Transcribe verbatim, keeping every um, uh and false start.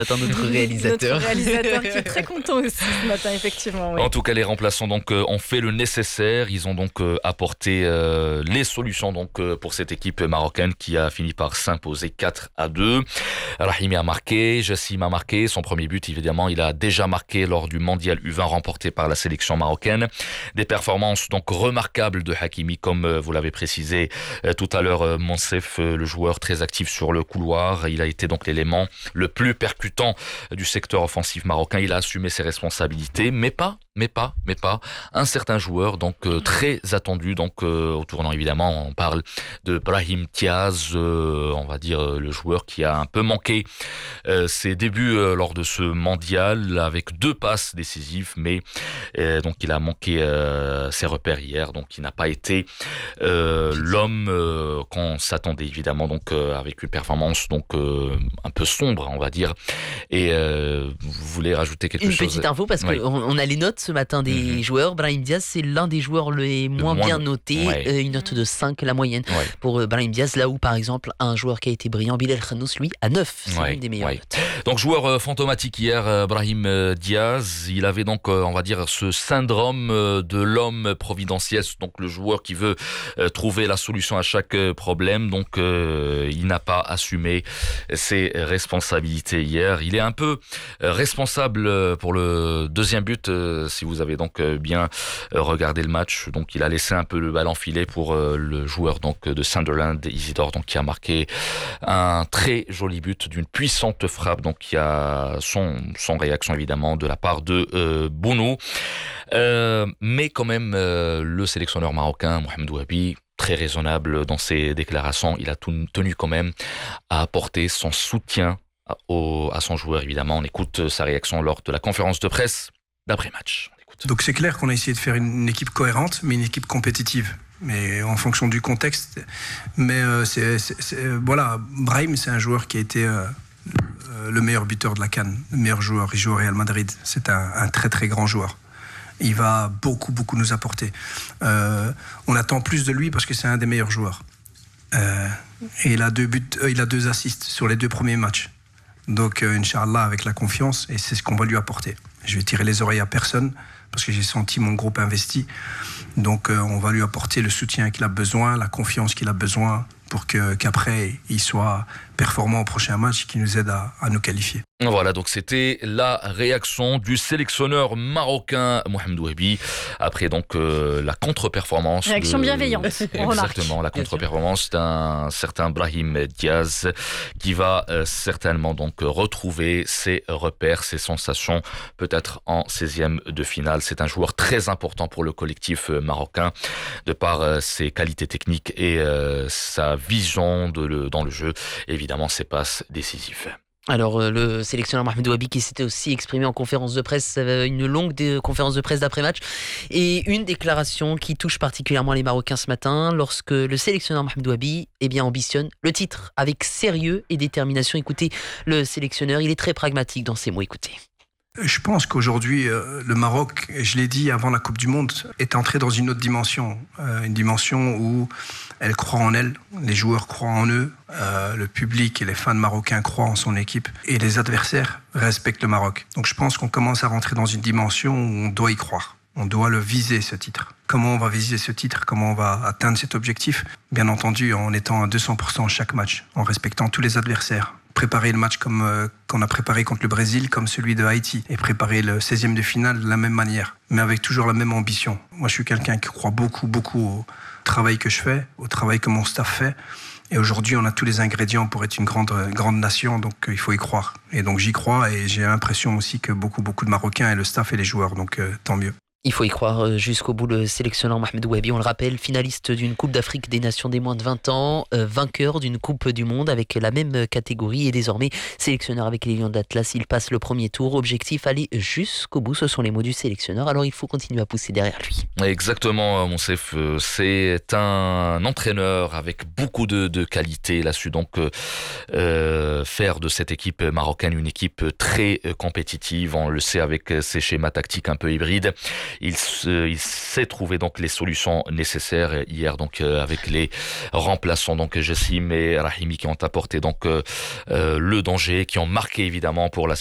Attends, notre réalisateur. Notre réalisateur qui est très content aussi ce matin, effectivement. Oui. En tout cas, les remplaçants donc ont fait le nécessaire. Ils ont donc apporté euh, les solutions donc pour cette équipe marocaine qui a fini par s'imposer quatre à deux. Rahimi a marqué, Jassim a marqué. Son premier but, évidemment, il a déjà marqué lors du mondial U vingt remporté par la sélection marocaine. Des performances donc remarquables de Hakimi, comme vous l'avez précisé tout à l'heure, Monsef, le joueur très actif sur le couloir. Il a été donc l'élément le plus percutant du secteur offensif marocain. Il a assumé ses responsabilités, mais pas, mais pas, mais pas un certain joueur donc euh, très attendu. Donc euh, au tournant, évidemment, on parle de Brahim Diaz, euh, on va dire euh, le joueur qui a un peu manqué euh, ses débuts euh, lors de ce mondial avec deux passes décisives, mais euh, donc il a manqué euh, ses repères hier. Donc il n'a pas été euh, l'homme euh, qu'on s'attendait, évidemment, donc euh, avec une performance donc euh, un peu sombre, on va dire. Et euh, vous voulez rajouter quelque une chose? Une petite info, parce oui. qu'on on a les notes ce matin des mm-hmm. joueurs. Brahim Diaz, c'est l'un des joueurs les moins, moins bien notés, ouais. euh, une note de cinq, la moyenne ouais. pour euh, Brahim Diaz, là où par exemple un joueur qui a été brillant, Bilal Khanous, lui, à neuf, c'est ouais. une des meilleures ouais. notes. Donc joueur euh, fantomatique hier, euh, Brahim euh, Diaz, il avait donc, euh, on va dire, ce syndrome euh, de l'homme providentiel, donc le joueur qui veut euh, trouver la solution à chaque euh, problème, donc euh, il n'a pas assumé ses responsabilités hier. Il est un peu responsable pour le deuxième but, si vous avez donc bien regardé le match. Donc il a laissé un peu le ballon filer pour le joueur donc de Sunderland, Isidore, donc qui a marqué un très joli but d'une puissante frappe. Donc il y a son son réaction évidemment de la part de euh, Bounou, euh, mais quand même euh, le sélectionneur marocain Mohamed Wahabi, très raisonnable dans ses déclarations, il a tenu quand même à apporter son soutien Au, à son joueur, évidemment. On écoute sa réaction lors de la conférence de presse d'après-match. Donc c'est clair qu'on a essayé de faire une équipe cohérente, mais une équipe compétitive, mais en fonction du contexte. Mais euh, c'est, c'est, c'est, voilà, Brahim, c'est un joueur qui a été euh, le meilleur buteur de la CAN, le meilleur joueur. Il joue au Real Madrid. C'est un, un très très grand joueur. Il va beaucoup beaucoup nous apporter. Euh, on attend plus de lui parce que c'est un des meilleurs joueurs. Euh, et il a deux buts, euh, il a deux assists sur les deux premiers matchs. Donc, euh, Inch'Allah, avec la confiance, et c'est ce qu'on va lui apporter. Je vais tirer les oreilles à personne, parce que j'ai senti mon groupe investi. Donc, euh, on va lui apporter le soutien qu'il a besoin, la confiance qu'il a besoin, pour que, qu'après, il soit performant au prochain match et qu'il nous aide à, à nous qualifier. Voilà, donc c'était la réaction du sélectionneur marocain Mohamed Wahabi après donc euh, la contre-performance. Réaction de... bienveillante. Exactement, la contre-performance d'un certain Brahim Diaz qui va euh, certainement donc retrouver ses repères, ses sensations, peut-être en seizième de finale. C'est un joueur très important pour le collectif marocain de par euh, ses qualités techniques et euh, sa vision de le, dans le jeu. Évidemment, ses passes décisives. Alors, euh, le sélectionneur Mohamed Wahabi qui s'était aussi exprimé en conférence de presse, euh, une longue dé- conférence de presse d'après-match, et une déclaration qui touche particulièrement les Marocains ce matin, lorsque le sélectionneur Mohamed Wahabi eh bien, ambitionne le titre avec sérieux et détermination. Écoutez, le sélectionneur, il est très pragmatique dans ses mots, écoutez. Je pense qu'aujourd'hui, euh, le Maroc, je l'ai dit avant la Coupe du Monde, est entré dans une autre dimension. Euh, une dimension où elle croit en elle, les joueurs croient en eux, euh, le public et les fans marocains croient en son équipe et les adversaires respectent le Maroc. Donc je pense qu'on commence à rentrer dans une dimension où on doit y croire. On doit le viser, ce titre. Comment on va viser ce titre? Comment on va atteindre cet objectif? Bien entendu, en étant à deux cents pour cent chaque match, en respectant tous les adversaires. Préparer le match comme euh, qu'on a préparé contre le Brésil, comme celui de Haïti, et préparer le seizième de finale de la même manière, mais avec toujours la même ambition. Moi, je suis quelqu'un qui croit beaucoup, beaucoup au travail que je fais, au travail que mon staff fait. Et aujourd'hui, on a tous les ingrédients pour être une grande, grande nation, donc euh, il faut y croire. Et donc j'y crois, et j'ai l'impression aussi que beaucoup, beaucoup de Marocains, et le staff et les joueurs, donc euh, tant mieux. Il faut y croire jusqu'au bout. Le sélectionneur Mohamed Wahabi, on le rappelle, finaliste d'une Coupe d'Afrique des Nations des moins de vingt ans, euh, vainqueur d'une Coupe du Monde avec la même catégorie et désormais sélectionneur avec les Lions d'Atlas. Il passe le premier tour. Objectif, aller jusqu'au bout. Ce sont les mots du sélectionneur. Alors il faut continuer à pousser derrière lui. Exactement, Monsef. C'est un entraîneur avec beaucoup de, de qualité. Il a su donc euh, faire de cette équipe marocaine une équipe très compétitive. On le sait avec ses schémas tactiques un peu hybrides. il, se, il sait trouver donc les solutions nécessaires hier donc euh, avec les remplaçants donc Jassim et Rahimi qui ont apporté donc euh, euh, le danger, qui ont marqué évidemment pour la